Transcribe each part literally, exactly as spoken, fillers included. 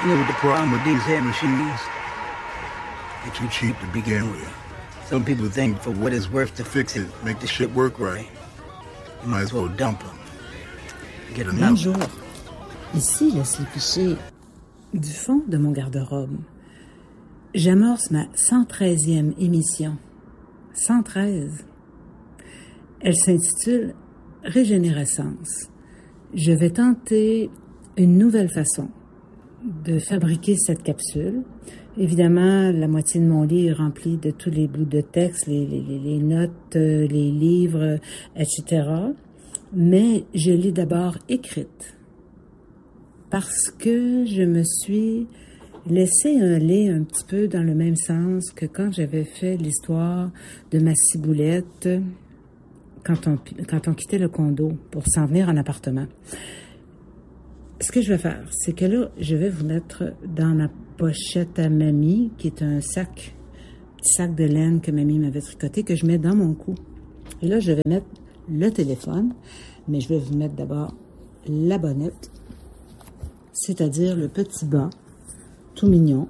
You know what the problem with these head machines? They're too cheap to begin with. Some people think for what it's worth to fix it, make the shit work right, you might as well dump them. Get another. Bonjour. Ici Leslie Piché, du fond de mon garde-robe. J'amorce ma cent treizième émission. cent treize. Elle s'intitule Régénérescence. Je vais tenter une nouvelle façon de fabriquer cette capsule. Évidemment, la moitié de mon lit est remplie de tous les bouts de texte, les, les, les notes, les livres, et cetera. Mais je l'ai d'abord écrite parce que je me suis laissé aller un petit peu dans le même sens que quand j'avais fait l'histoire de ma ciboulette quand on, quand on quittait le condo pour s'en venir en appartement. Ce que je vais faire, c'est que là, je vais vous mettre dans ma pochette à mamie, qui est un sac, petit sac de laine que mamie m'avait tricoté, que je mets dans mon cou. Et là, je vais mettre le téléphone, mais je vais vous mettre d'abord la bonnette, c'est-à-dire le petit bas, tout mignon,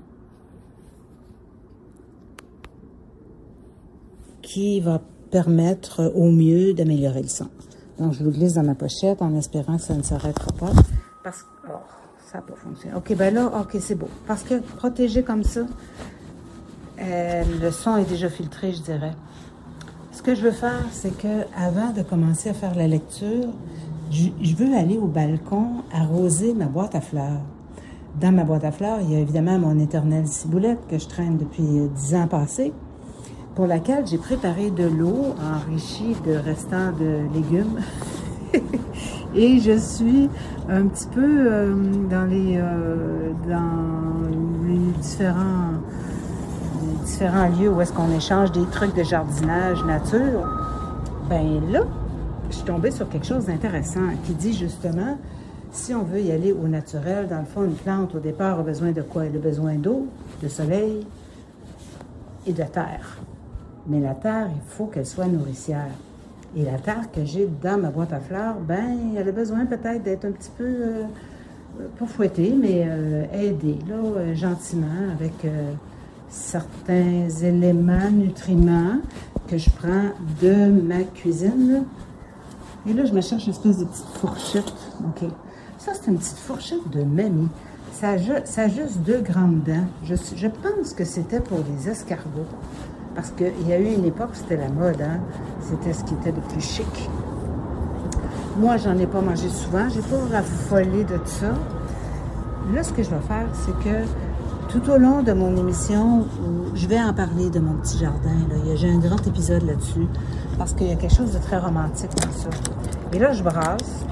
qui va permettre au mieux d'améliorer le son. Donc, je vous glisse dans ma pochette en espérant que ça ne s'arrêtera pas. Parce que, oh, ça n'a pas fonctionné. OK, ben là, OK, c'est beau. Parce que protégé comme ça, euh, le son est déjà filtré, je dirais. Ce que je veux faire, c'est que avant de commencer à faire la lecture, je, je veux aller au balcon arroser ma boîte à fleurs. Dans ma boîte à fleurs, il y a évidemment mon éternelle ciboulette que je traîne depuis dix ans passés, pour laquelle j'ai préparé de l'eau enrichie de restants de légumes. Et je suis un petit peu euh, dans les euh, dans les différents les différents lieux où est-ce qu'on échange des trucs de jardinage nature. Ben là, je suis tombée sur quelque chose d'intéressant qui dit justement, si on veut y aller au naturel, dans le fond, une plante au départ a besoin de quoi? Elle a besoin d'eau, de soleil et de terre. Mais la terre, il faut qu'elle soit nourricière. Et la terre que j'ai dans ma boîte à fleurs, ben, elle a besoin peut-être d'être un petit peu, euh, pas fouettée, mais euh, aidée, là, euh, gentiment, avec euh, certains éléments, nutriments que je prends de ma cuisine, là. Et là, je me cherche une espèce de petite fourchette. OK. Ça, c'est une petite fourchette de mamie. Ça a, ça a juste deux grandes dents. Je, je pense que c'était pour les escargots. Parce qu'il y a eu une époque, c'était la mode, hein? C'était ce qui était le plus chic. Moi, j'en ai pas mangé souvent. J'ai pas raffolé de tout ça. Là, ce que je vais faire, c'est que tout au long de mon émission, où je vais en parler de mon petit jardin, là, j'ai un grand épisode là-dessus, parce qu'il y a quelque chose de très romantique dans ça. Et là, je brasse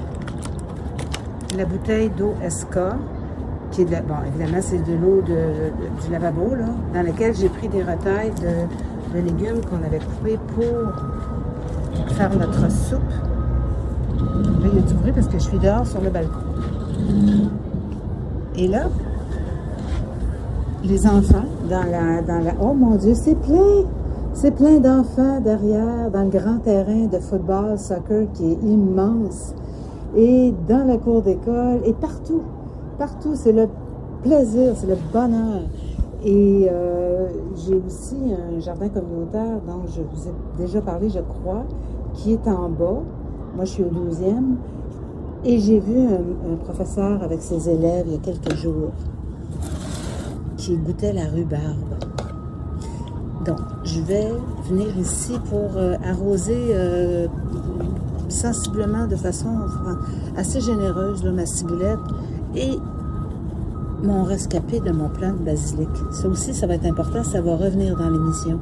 la bouteille d'eau S K, qui est de la, bon, évidemment, c'est de l'eau de, de, du lavabo, là, dans laquelle j'ai pris des retailles de, de légumes qu'on avait coupés pour faire notre soupe. Là, il y a du bruit parce que je suis dehors sur le balcon. Et là, les enfants, dans la, dans la... Oh mon Dieu, c'est plein! C'est plein d'enfants derrière, dans le grand terrain de football, soccer qui est immense. Et dans la cour d'école, et partout. Partout, c'est le plaisir, c'est le bonheur. Et euh, j'ai aussi un jardin communautaire dont je vous ai déjà parlé, je crois, qui est en bas. Moi, je suis au douzième. Et j'ai vu un, un professeur avec ses élèves il y a quelques jours qui goûtait la rhubarbe. Donc, je vais venir ici pour euh, arroser euh, sensiblement, de façon enfin, assez généreuse, là, ma ciboulette et mon rescapé de mon plant de basilic. Ça aussi, ça va être important, ça va revenir dans l'émission.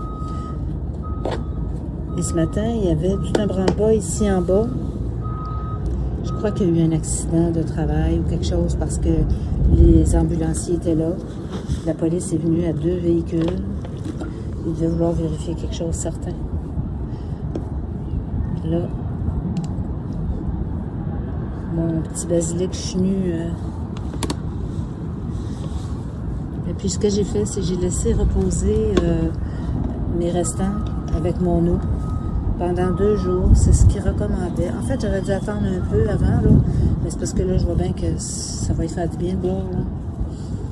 Et ce matin, il y avait tout un branle-bas ici en bas. Je crois qu'il y a eu un accident de travail ou quelque chose parce que les ambulanciers étaient là. La police est venue à deux véhicules. Ils devaient vouloir vérifier quelque chose certain. Là, mon petit basilic chenu. Euh... Et puis ce que j'ai fait, c'est que j'ai laissé reposer euh, mes restants avec mon eau pendant deux jours. C'est ce qu'ils recommandaient. En fait, j'aurais dû attendre un peu avant, là, mais c'est parce que là, je vois bien que ça va y faire du bien de boire, là.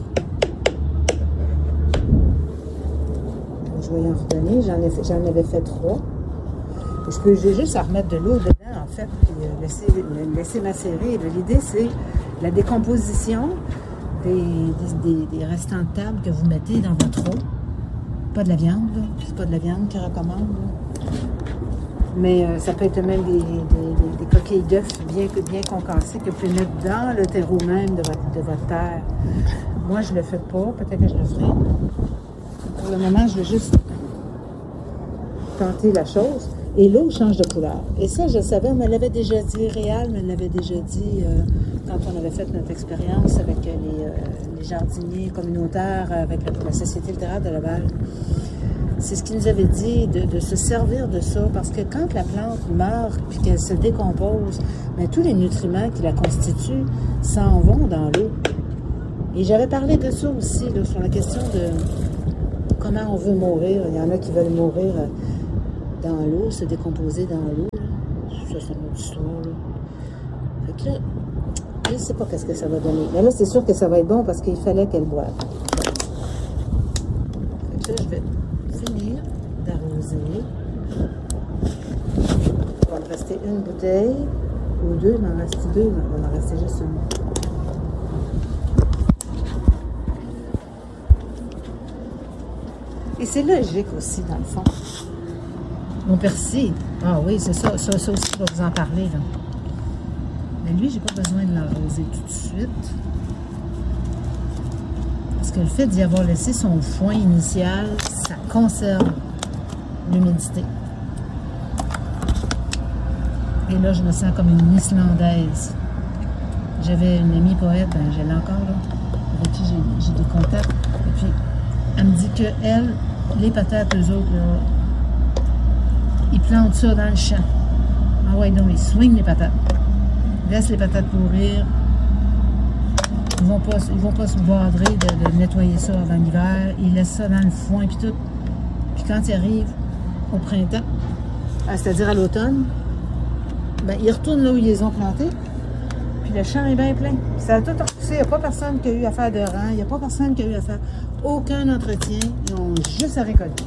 je vais y en redonner. J'en ai fait, j'en avais fait trois. Parce que j'ai juste à remettre de l'eau dedans, en fait, puis euh, laisser, laisser macérer. L'idée, c'est la décomposition des, des, des, des restants de table que vous mettez dans votre eau. Pas de la viande, là. C'est pas de la viande qu'ils recommandent, là. Mais euh, ça peut être même des, des, des, des coquilles d'œufs bien, bien concassées que vous pouvez mettre dans le terreau même de votre, de votre terre. Moi, je ne le fais pas. Peut-être que je le ferai. Pour le moment, je vais juste tenter la chose. Et l'eau change de couleur. Et ça, je le savais, on me l'avait déjà dit, Réal me l'avait déjà dit euh, quand on avait fait notre expérience avec les, euh, les jardiniers communautaires, avec la, la Société littéraire de Laval. C'est ce qu'il nous avait dit, de, de se servir de ça, parce que quand la plante meurt puis qu'elle se décompose, bien, tous les nutriments qui la constituent s'en vont dans l'eau. Et j'avais parlé de ça aussi, là, sur la question de comment on veut mourir. Il y en a qui veulent mourir dans l'eau, se décomposer dans l'eau. Ça, c'est une autre histoire. Là. Fait que là, je ne sais pas qu'est-ce que ça va donner. Mais là, c'est sûr que ça va être bon parce qu'il fallait qu'elle boive. Fait que là, je vais finir d'arroser. Il va me rester une bouteille ou deux. Il m'en reste deux. Il va m'en rester juste une. Et c'est logique aussi, dans le fond. Mon persil, ah oui, c'est ça, ça, ça aussi, je vais vous en parler, là. Mais lui, j'ai pas besoin de l'arroser tout de suite. Parce que le fait d'y avoir laissé son foin initial, ça conserve l'humidité. Et là, je me sens comme une Islandaise. J'avais une amie poète, ben, je l'ai encore, là, avec qui j'ai, j'ai des contacts. Et puis, elle me dit que elle, les patates, eux autres, là, ils plantent ça dans le champ. Ah ouais, donc ils swingent les patates. Ils laissent les patates pourrir. Ils vont pas, ils vont pas se boidrer de, de nettoyer ça avant l'hiver. Ils laissent ça dans le foin puis tout. Puis quand ils arrivent au printemps, c'est-à-dire à l'automne, ben ils retournent là où ils les ont plantés. Puis le champ est bien plein. Puis ça a tout repoussé. Il n'y a pas personne qui a eu à faire de rang. Il n'y a pas personne qui a eu à faire aucun entretien. Ils ont juste à récolter.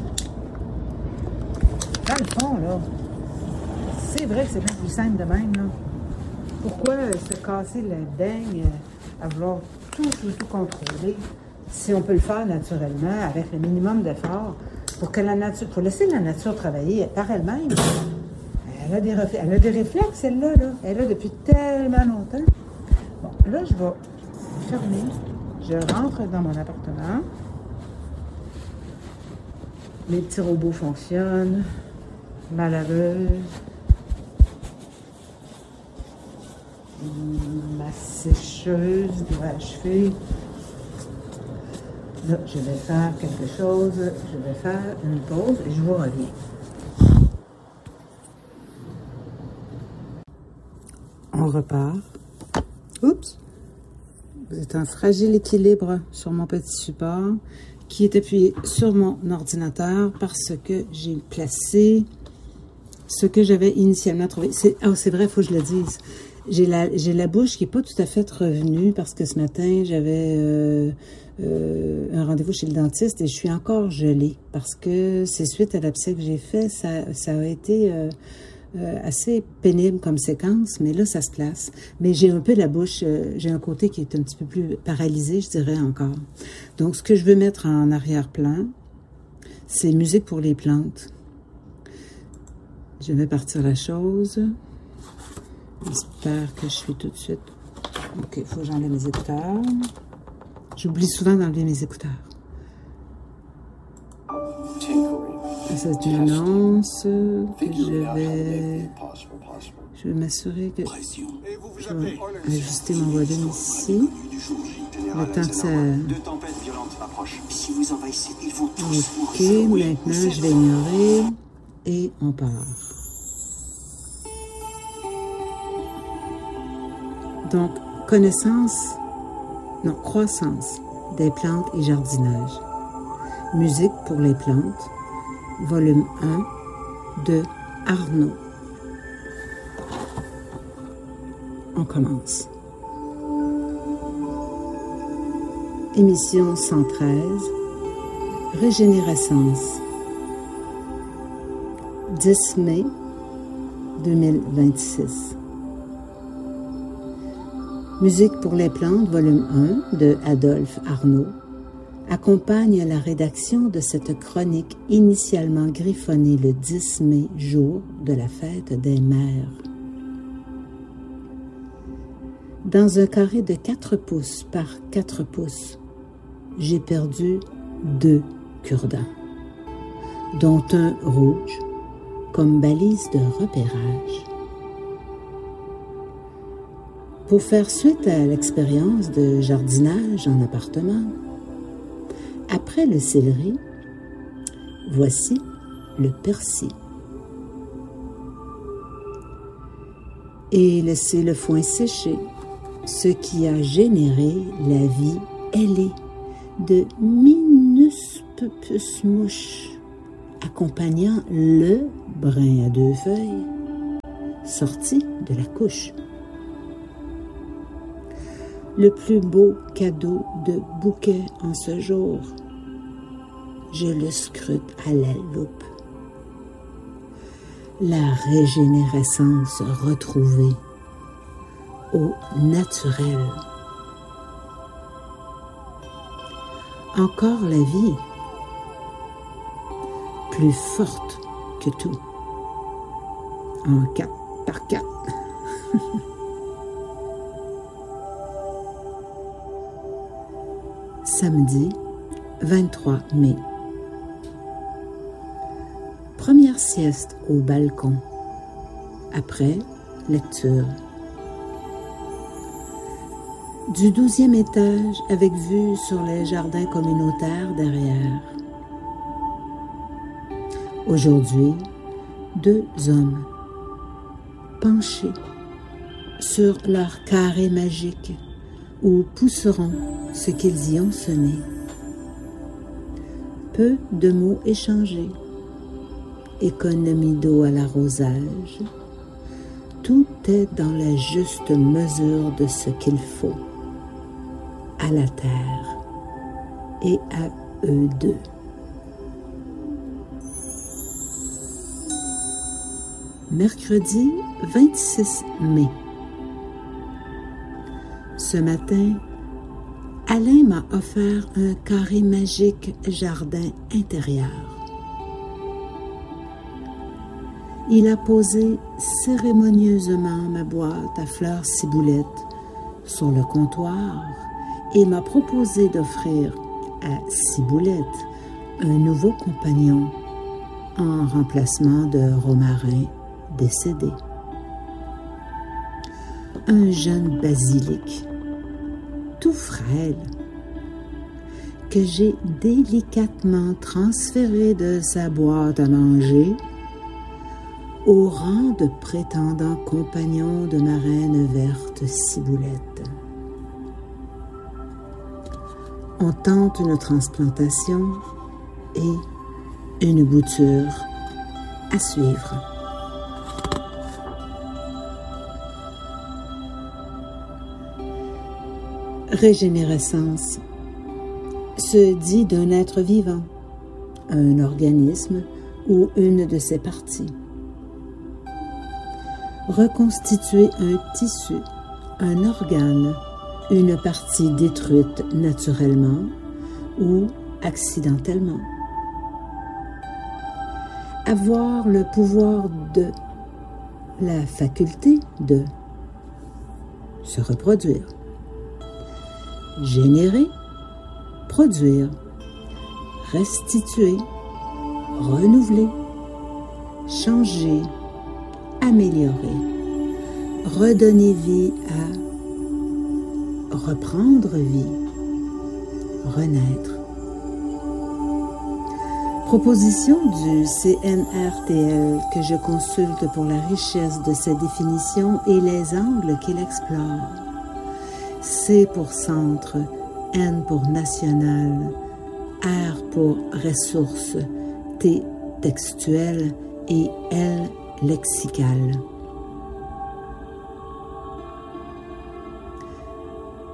Dans le fond, là, c'est vrai que c'est bien plus simple de même, là. Pourquoi se casser la daigne à vouloir tout, tout, tout contrôler si on peut le faire naturellement avec le minimum d'efforts pour que la nature, pour laisser la nature travailler par elle-même. Elle a des, reflets, elle a des réflexes, celle-là, là. Elle a depuis tellement longtemps. Bon, là, je vais fermer. Je rentre dans mon appartement. Mes petits robots fonctionnent. Ma laveuse, ma sécheuse doit achever. Là, je vais faire quelque chose, je vais faire une pause et je vous reviens. On repart. Oups! Vous êtes en fragile équilibre sur mon petit support qui est appuyé sur mon ordinateur parce que j'ai placé ce que j'avais initialement trouvé. C'est, oh, c'est vrai, il faut que je le dise. J'ai la, j'ai la bouche qui n'est pas tout à fait revenue parce que ce matin, j'avais euh, euh, un rendez-vous chez le dentiste et je suis encore gelée parce que c'est suite à l'abcès que j'ai fait. Ça, ça a été euh, euh, assez pénible comme séquence, mais là, ça se place. Mais j'ai un peu la bouche, euh, j'ai un côté qui est un petit peu plus paralysé, je dirais encore. Donc, ce que je veux mettre en arrière-plan, c'est musique pour les plantes. Je vais partir la chose. J'espère que je suis tout de suite... OK, il faut que j'enlève mes écouteurs. J'oublie souvent d'enlever mes écouteurs. C'est une annonce que je vais... Je vais m'assurer que... Je vais ajuster mon volume ici. Le temps que ça... OK, maintenant, je vais ignorer. Et on part. Donc, connaissance, non, croissance des plantes et jardinage. Musique pour les plantes, volume un de Arnaud. On commence. Émission cent treize, Régénérescence, dix mai deux mille vingt-six. Musique pour les plantes, volume un de Adolphe Arnaud, accompagne la rédaction de cette chronique initialement griffonnée le dix mai, jour de la fête des mères. Dans un carré de quatre pouces par quatre pouces, j'ai perdu deux cure-dents, dont un rouge comme balise de repérage. Pour faire suite à l'expérience de jardinage en appartement, après le céleri, voici le persil. Et laissez le foin sécher, ce qui a généré la vie ailée de minuscules mouches, accompagnant le brin à deux feuilles sorti de la couche. Le plus beau cadeau de bouquet en ce jour, je le scrute à la loupe. La régénérescence retrouvée au naturel. Encore la vie, plus forte que tout, en quatre par quatre. Samedi vingt-trois mai. Première sieste au balcon. Après, lecture. Du douzième étage avec vue sur les jardins communautaires derrière. Aujourd'hui, deux hommes penchés sur leur carré magique où pousseront ce qu'ils y ont semé. Peu de mots échangés, économie d'eau à l'arrosage, tout est dans la juste mesure de ce qu'il faut à la terre et à eux deux. Mercredi vingt-six mai. Ce matin, Alain m'a offert un carré magique jardin intérieur. Il a posé cérémonieusement ma boîte à fleurs ciboulette sur le comptoir et m'a proposé d'offrir à Ciboulette un nouveau compagnon en remplacement de Romarin décédé. Un jeune basilic, tout frêle, que j'ai délicatement transféré de sa boîte à manger au rang de prétendant compagnon de ma reine verte Ciboulette. On tente une transplantation et une bouture à suivre. Régénérescence se dit d'un être vivant, un organisme ou une de ses parties. Reconstituer un tissu, un organe, une partie détruite naturellement ou accidentellement. Avoir le pouvoir de, la faculté de se reproduire. Générer, produire, restituer, renouveler, changer, améliorer, redonner vie à reprendre vie, renaître. Proposition du C N R T L que je consulte pour la richesse de ses définitions et les angles qu'il explore. C pour centre, N pour national, R pour ressources, T textuel et L lexical.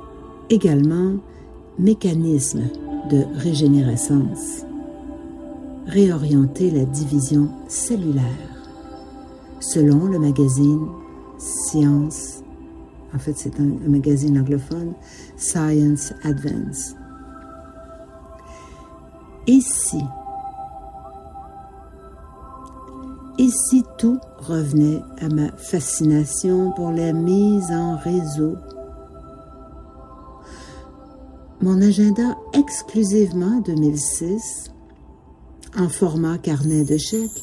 Également, mécanisme de régénérescence. réorienter la division cellulaire, selon le magazine Science, en fait c'est un, un magazine anglophone, Science Advance. Et si, et si tout revenait à ma fascination pour la mise en réseau, mon agenda exclusivement deux mille six, en format carnet de chèques,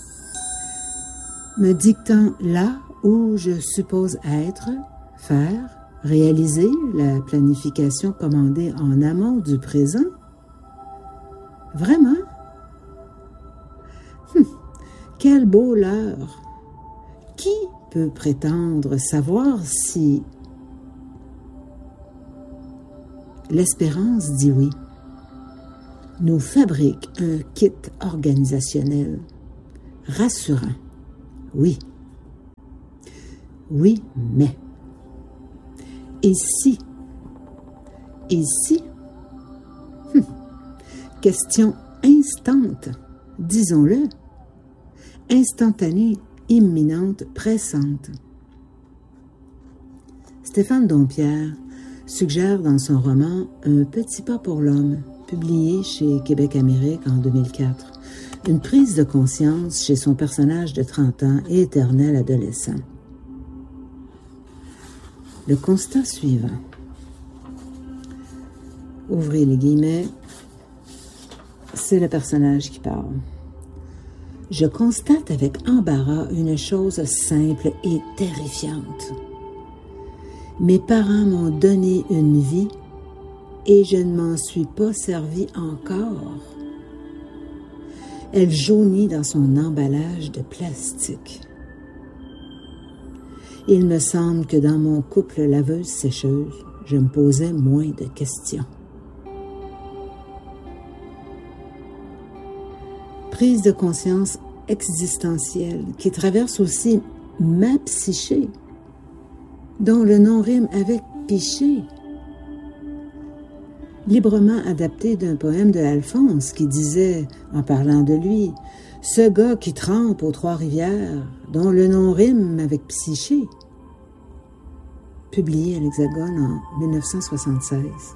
me dictant là où je suppose être, faire, réaliser la planification commandée en amont du présent. Vraiment? Hum, quel beau leurre! Qui peut prétendre savoir si l'espérance dit oui, nous fabrique un kit organisationnel rassurant. Oui. Oui, mais. Et si? Et si? Hum. Question instante, disons-le. Instantanée, imminente, pressante. Stéphane Dompierre suggère dans son roman « Un petit pas pour l'homme », publié chez Québec Amérique en deux mille quatre, une prise de conscience chez son personnage de trente ans et éternel adolescent. Le constat suivant. Ouvrez les guillemets. C'est le personnage qui parle. Je constate avec embarras une chose simple et terrifiante. Mes parents m'ont donné une vie et je ne m'en suis pas servi encore. Elle jaunit dans son emballage de plastique. Il me semble que dans mon couple laveuse-sécheuse, je me posais moins de questions. Prise de conscience existentielle qui traverse aussi ma psyché, dont le nom rime avec piché. Librement adapté d'un poème de Alphonse qui disait, en parlant de lui, « Ce gars qui trempe aux Trois-Rivières, dont le nom rime avec psyché », publié à l'Hexagone en mille neuf cent soixante-seize.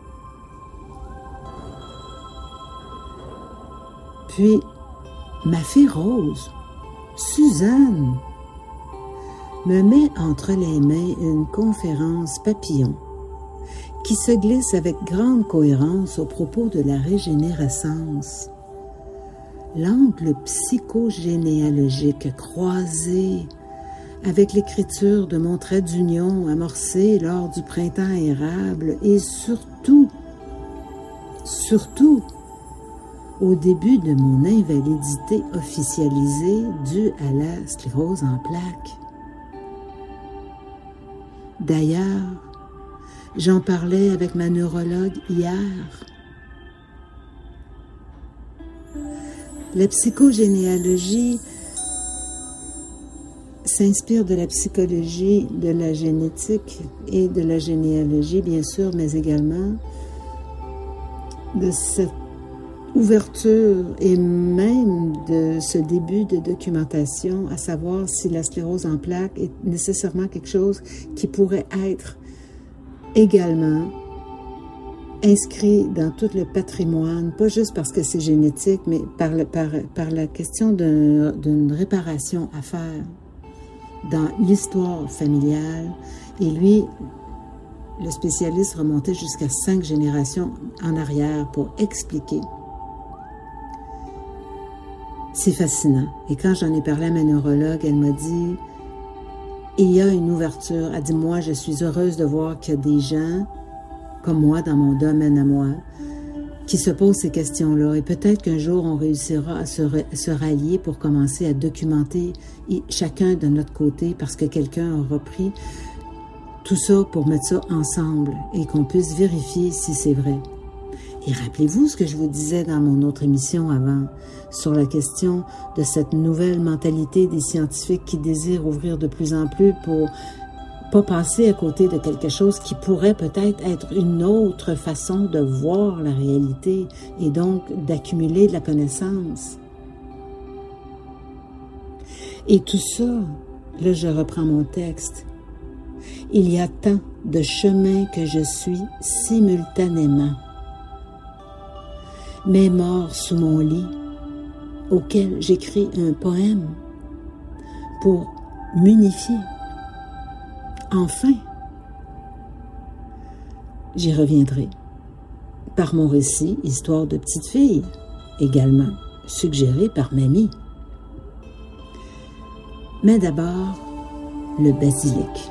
Puis, ma fille Rose, Suzanne, me met entre les mains une conférence papillon qui se glisse avec grande cohérence au propos de la régénérescence. L'angle psychogénéalogique croisé avec l'écriture de mon trait d'union amorcé lors du printemps érable et surtout, surtout, au début de mon invalidité officialisée due à la sclérose en plaques. D'ailleurs, j'en parlais avec ma neurologue hier. La psychogénéalogie s'inspire de la psychologie, de la génétique et de la généalogie, bien sûr, mais également de cette ouverture et même de ce début de documentation, à savoir si la sclérose en plaques est nécessairement quelque chose qui pourrait être également inscrit dans tout le patrimoine, pas juste parce que c'est génétique, mais par, le, par, par la question d'un, d'une réparation à faire dans l'histoire familiale. Et lui, le spécialiste remontait jusqu'à cinq générations en arrière pour expliquer. C'est fascinant. Et quand j'en ai parlé à ma neurologue, elle m'a dit, il y a une ouverture. Elle dit, moi, je suis heureuse de voir qu'il y a des gens, comme moi, dans mon domaine à moi, qui se posent ces questions-là. Et peut-être qu'un jour, on réussira à se, à se rallier pour commencer à documenter chacun de notre côté, parce que quelqu'un a repris tout ça pour mettre ça ensemble et qu'on puisse vérifier si c'est vrai. Et rappelez-vous ce que je vous disais dans mon autre émission avant, sur la question de cette nouvelle mentalité des scientifiques qui désirent ouvrir de plus en plus pour pas passer à côté de quelque chose qui pourrait peut-être être une autre façon de voir la réalité et donc d'accumuler de la connaissance. Et tout ça, là je reprends mon texte, il y a tant de chemins que je suis simultanément. Mes morts sous mon lit, auquel j'écris un poème pour m'unifier. Enfin, j'y reviendrai par mon récit Histoire de petite fille, également suggéré par Mamie. Mais d'abord, le basilic.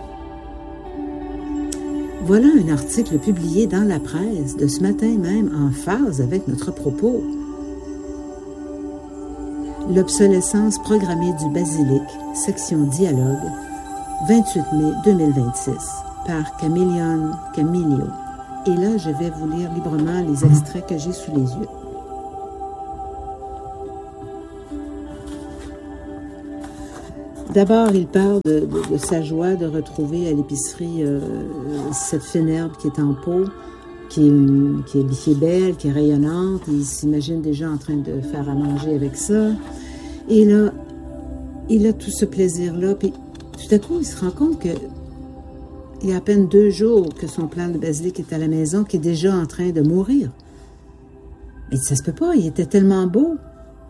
Voilà un article publié dans la presse de ce matin même en phase avec notre propos. L'obsolescence programmée du basilic, section dialogue, vingt-huit mai deux mille vingt-six, par Camillion Camilio. Et là, je vais vous lire librement les extraits que j'ai sous les yeux. D'abord, il parle de, de, de sa joie de retrouver à l'épicerie euh, cette fine herbe qui est en pot, qui est, qui, est, qui est belle, qui est rayonnante. Il s'imagine déjà en train de faire à manger avec ça. Et là, il a tout ce plaisir-là. Puis tout à coup, il se rend compte que il y a à peine deux jours que son plant de basilic est à la maison, qui est déjà en train de mourir. Mais ça se peut pas, il était tellement beau.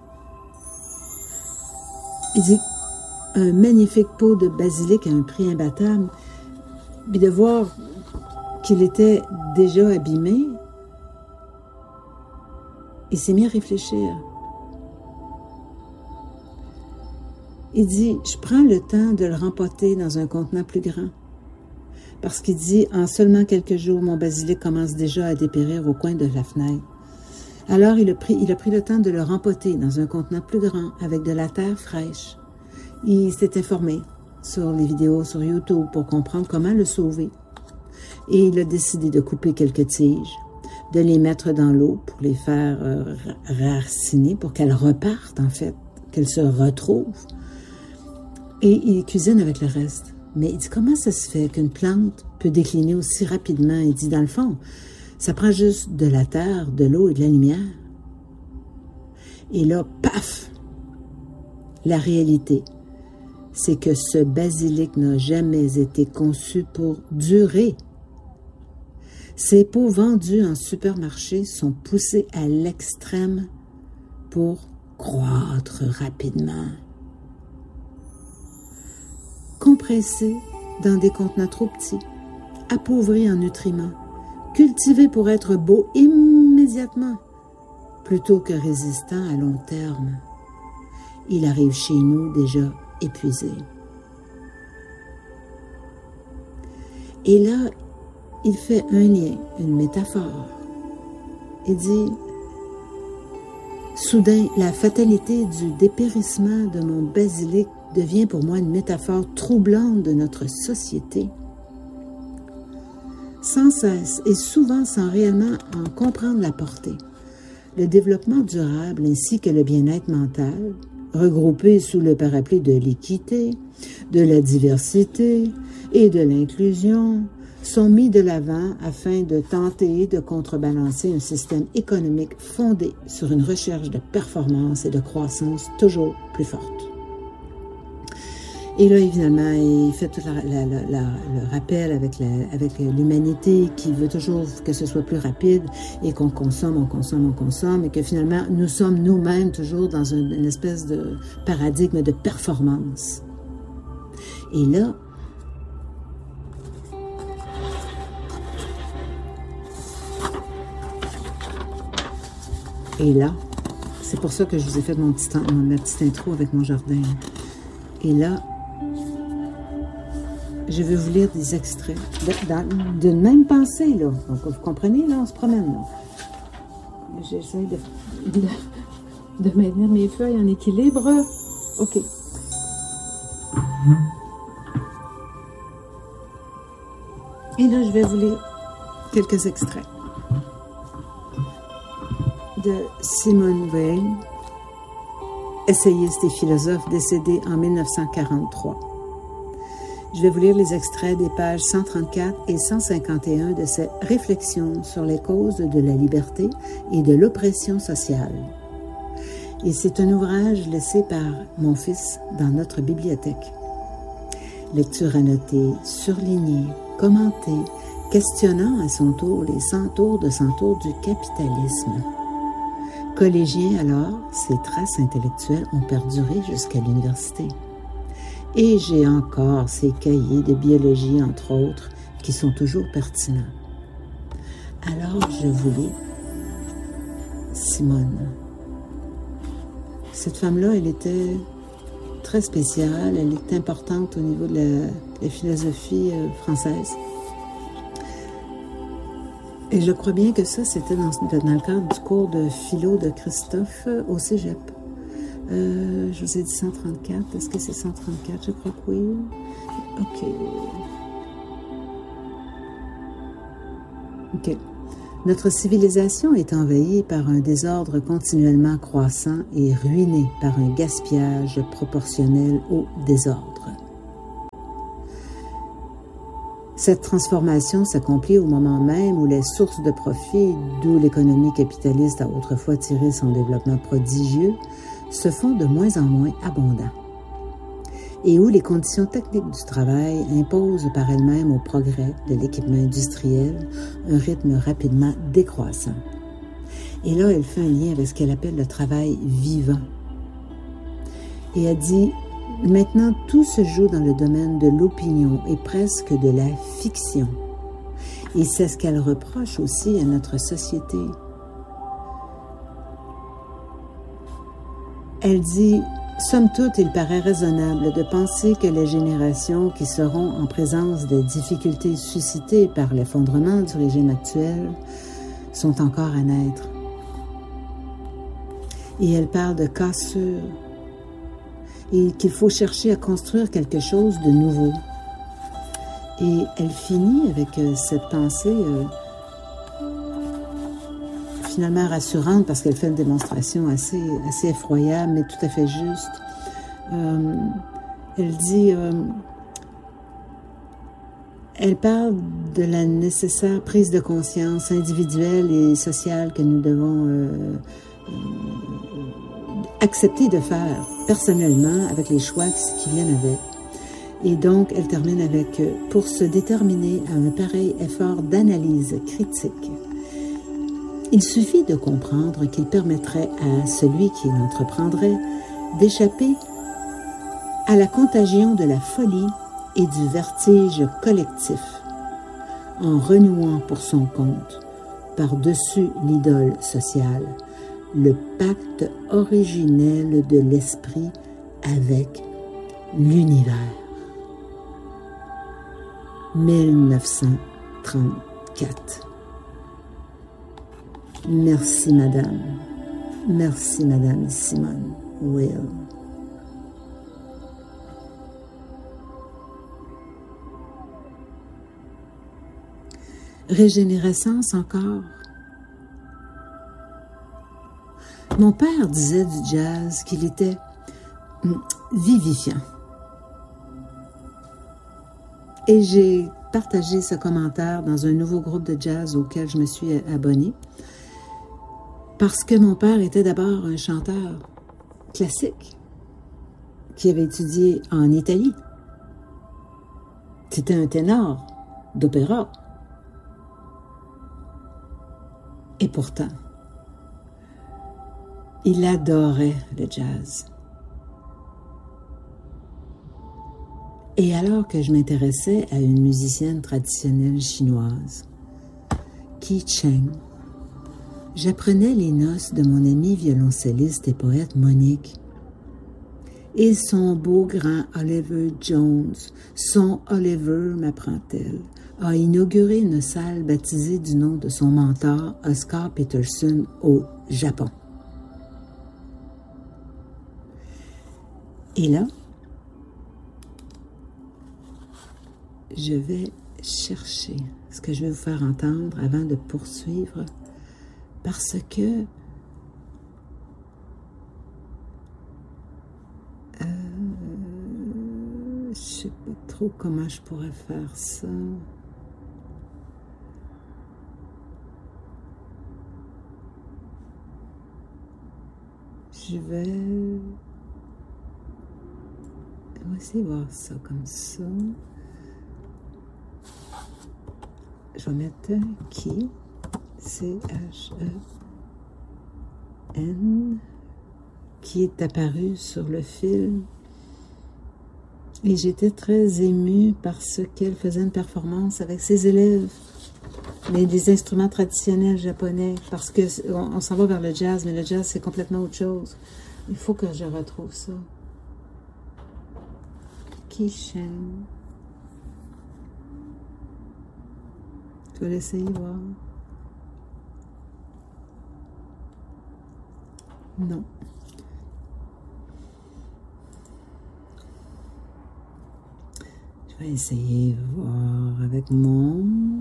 Il dit, un magnifique pot de basilic à un prix imbattable, puis de voir qu'il était déjà abîmé, il s'est mis à réfléchir. Il dit, je prends le temps de le rempoter dans un contenant plus grand. Parce qu'il dit, en seulement quelques jours, mon basilic commence déjà à dépérir au coin de la fenêtre. Alors, il a pris, il a pris le temps de le rempoter dans un contenant plus grand, avec de la terre fraîche. Il s'est informé sur les vidéos sur YouTube pour comprendre comment le sauver. Et il a décidé de couper quelques tiges, de les mettre dans l'eau pour les faire euh, raciner, pour qu'elles repartent, en fait, qu'elles se retrouvent. Et il cuisine avec le reste. Mais il dit, comment ça se fait qu'une plante peut décliner aussi rapidement? Il dit, dans le fond, ça prend juste de la terre, de l'eau et de la lumière. Et là, paf! La réalité, c'est que ce basilic n'a jamais été conçu pour durer. Ces pots vendus en supermarché sont poussés à l'extrême pour croître rapidement. Compressés dans des contenants trop petits, appauvris en nutriments, cultivés pour être beaux immédiatement, plutôt que résistants à long terme. Il arrive chez nous déjà épuisé. Et là, il fait un lien, une métaphore. Il dit, soudain, la fatalité du dépérissement de mon basilic devient pour moi une métaphore troublante de notre société. Sans cesse et souvent sans réellement en comprendre la portée, le développement durable ainsi que le bien-être mental, regroupés sous le parapluie de l'équité, de la diversité et de l'inclusion, sont mis de l'avant afin de tenter de contrebalancer un système économique fondé sur une recherche de performance et de croissance toujours plus forte. Et là, évidemment, il fait tout la, la, la, la, le rappel avec, la, avec l'humanité qui veut toujours que ce soit plus rapide et qu'on consomme, on consomme, on consomme et que finalement, nous sommes nous-mêmes toujours dans une, une espèce de paradigme de performance. Et là, et là, c'est pour ça que je vous ai fait mon petit, ma petite intro avec mon jardin. Et là, je vais vous lire des extraits de, d'une même pensée, là. Donc, vous comprenez, là, on se promène, là. J'essaie de, de, de maintenir mes feuilles en équilibre. OK. Et là, je vais vous lire quelques extraits de Simone Weil, essayiste et philosophe décédé en mille neuf cent quarante-trois. Je vais vous lire les extraits des pages cent trente-quatre et cent cinquante et un de ces réflexions sur les causes de la liberté et de l'oppression sociale. Et c'est un ouvrage laissé par mon fils dans notre bibliothèque. Lecture annotée, surlignée, commentée, questionnant à son tour les centaures de centaures du capitalisme. Collégien alors, ses traces intellectuelles ont perduré jusqu'à l'université. Et j'ai encore ces cahiers de biologie, entre autres, qui sont toujours pertinents. Alors, je vous lis Simone. Cette femme-là, elle était très spéciale, elle est importante au niveau de la, de la philosophie euh, française. Et je crois bien que ça, c'était dans, dans le cadre du cours de philo de Christophe euh, au cégep. Euh, je vous ai dit cent trente-quatre. Est-ce que c'est cent trente-quatre? Je crois que oui. OK. OK. Notre civilisation est envahie par un désordre continuellement croissant et ruinée par un gaspillage proportionnel au désordre. Cette transformation s'accomplit au moment même où les sources de profit, d'où l'économie capitaliste a autrefois tiré son développement prodigieux, se font de moins en moins abondants, et où les conditions techniques du travail imposent par elles-mêmes au progrès de l'équipement industriel un rythme rapidement décroissant. Et là, elle fait un lien avec ce qu'elle appelle le travail vivant. Et elle dit, maintenant tout se joue dans le domaine de l'opinion et presque de la fiction. Et c'est ce qu'elle reproche aussi à notre société. Elle dit, somme toute, il paraît raisonnable de penser que les générations qui seront en présence des difficultés suscitées par l'effondrement du régime actuel sont encore à naître. Et elle parle de cassure et qu'il faut chercher à construire quelque chose de nouveau. Et elle finit avec cette pensée euh, finalement rassurante parce qu'elle fait une démonstration assez, assez effroyable, mais tout à fait juste. Euh, elle dit, euh, elle parle de la nécessaire prise de conscience individuelle et sociale que nous devons euh, euh, accepter de faire personnellement avec les choix qui viennent avec. Et donc, elle termine avec « Pour se déterminer à un pareil effort d'analyse critique, il suffit de comprendre qu'il permettrait à celui qui l'entreprendrait d'échapper à la contagion de la folie et du vertige collectif, en renouant pour son compte, par-dessus l'idole sociale, le pacte originel de l'esprit avec l'univers. » mille neuf cent trente-quatre. Merci, madame. Merci, madame Simone Weil. Régénérescence encore. Mon père disait du jazz qu'il était vivifiant. Et j'ai partagé ce commentaire dans un nouveau groupe de jazz auquel je me suis abonnée parce que mon père était d'abord un chanteur classique qui avait étudié en Italie. C'était un ténor d'opéra. Et pourtant, il adorait le jazz. Et alors que je m'intéressais à une musicienne traditionnelle chinoise, Qi Cheng, j'apprenais les noces de mon amie violoncelliste et poète Monique. Et son beau grand Oliver Jones, son Oliver, m'apprend-elle, a inauguré une salle baptisée du nom de son mentor, Oscar Peterson, au Japon. Et là, je vais chercher ce que je vais vous faire entendre avant de poursuivre, parce que euh, je sais pas trop comment je pourrais faire ça. Je vais... On va essayer de voir ça comme ça. Je vais mettre qui, C H E N, qui est apparu sur le film. Et j'étais très émue parce qu'elle faisait une performance avec ses élèves, mais des instruments traditionnels japonais, parce que on, on s'en va vers le jazz, mais le jazz, c'est complètement autre chose. Il faut que je retrouve ça. Kishen. Je vais l'essayer, voir. Non. Je vais essayer de voir avec mon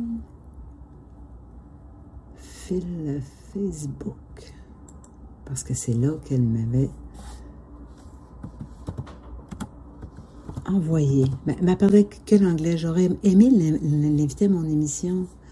fil Facebook. Parce que c'est là qu'elle m'avait envoyé. Elle m'a parlé que l'anglais. J'aurais aimé l'inviter à mon émission.